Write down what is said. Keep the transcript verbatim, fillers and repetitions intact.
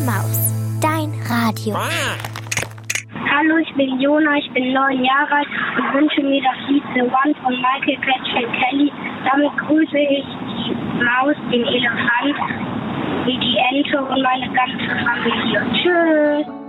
Maus, dein Radio. Hallo, ich bin Jona, ich bin neun Jahre alt und wünsche mir das Lied The One von Michael Patrick Kelly. Damit grüße ich die Maus, den Elefant, wie die Ente und meine ganze Familie. Tschüss!